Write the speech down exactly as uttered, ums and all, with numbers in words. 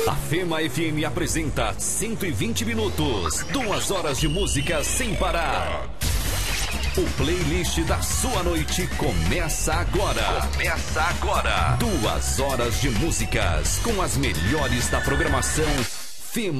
A Fema F M apresenta cento e vinte minutos, duas horas de música sem parar. O playlist da sua noite começa agora. Começa agora. Duas horas de músicas com as melhores da programação Fema.